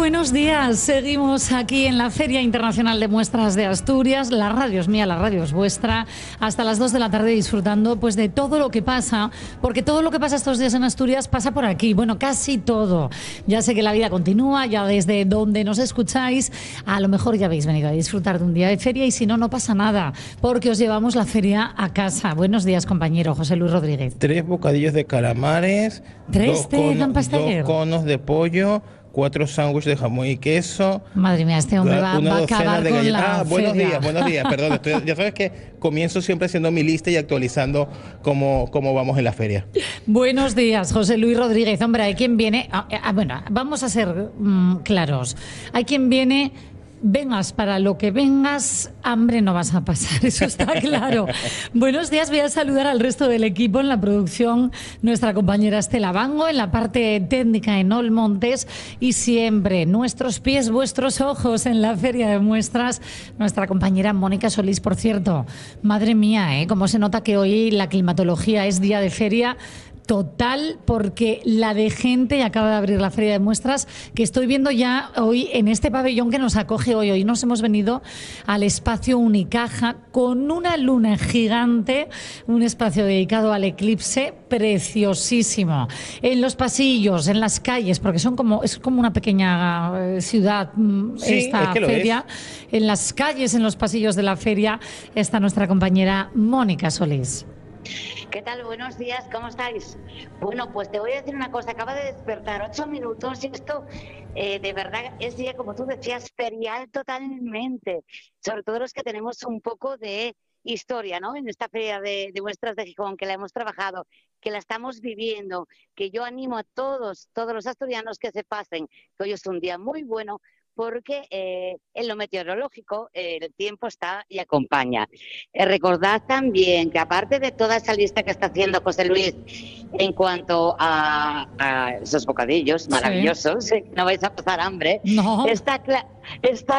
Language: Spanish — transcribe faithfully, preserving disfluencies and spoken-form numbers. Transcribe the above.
buenos días. Seguimos aquí en la Feria Internacional de Muestras de Asturias. La radio es mía, la radio es vuestra. Hasta las dos de la tarde disfrutando pues de todo lo que pasa, porque todo lo que pasa estos días en Asturias pasa por aquí. Bueno, casi todo. Ya sé que la vida continúa, ya desde donde nos escucháis, a lo mejor ya habéis venido a disfrutar de un día de feria y si no, no pasa nada, porque os llevamos la feria a casa. Buenos días, compañero José Luis Rodríguez. Tres bocadillos de calamares, ¿Tres dos, de cono, Don dos Pasteller? conos de pollo, cuatro sándwiches de jamón y queso. Madre mía, este hombre va, una va a docena acabar de con galletas. la Ah, buenos feria. días, buenos días, perdón. Estoy, ya sabes que comienzo siempre haciendo mi lista y actualizando cómo, cómo vamos en la feria. Buenos días, José Luis Rodríguez. Hombre, hay quien viene... Ah, ah, bueno, vamos a ser mm, claros. Hay quien viene... Vengas para lo que vengas, hambre no vas a pasar, eso está claro. Buenos días, voy a saludar al resto del equipo en la producción, nuestra compañera Estela Bango, en la parte técnica en Olmontes y siempre nuestros pies, vuestros ojos en la Feria de Muestras, nuestra compañera Mónica Solís, por cierto. Madre mía, ¿eh? Cómo se nota que hoy la climatología es día de feria. Total, porque la de gente, y acaba de abrir la Feria de Muestras, que estoy viendo ya hoy en este pabellón que nos acoge hoy. Hoy nos hemos venido al espacio Unicaja con una luna gigante, un espacio dedicado al eclipse preciosísimo. En los pasillos, en las calles, porque son como es como una pequeña eh, ciudad Sí, esta es que lo feria. es. En las calles, en los pasillos de la feria, está nuestra compañera Mónica Solís. ¿Qué tal? Buenos días, ¿cómo estáis? Bueno, pues te voy a decir una cosa, acaba de despertar ocho minutos y esto eh, de verdad es día, como tú decías, ferial totalmente, sobre todo los que tenemos un poco de historia, ¿no? En esta feria de, de muestras de Gijón, que la hemos trabajado, que la estamos viviendo, que yo animo a todos, todos los asturianos que se pasen, que hoy es un día muy bueno, porque eh, en lo meteorológico eh, el tiempo está y acompaña. Eh, recordad también que aparte de toda esa lista que está haciendo José Luis en cuanto a, a esos bocadillos maravillosos, sí. No vais a pasar hambre, No. está, está